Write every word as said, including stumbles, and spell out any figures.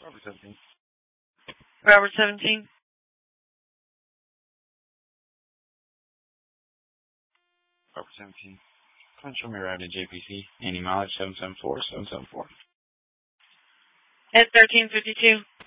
Robert seventeen. Robert seventeen. Robert seventeen. Come on, show me around to J P C. Any mileage seven seven four, seven seven four. At thirteen fifty-two.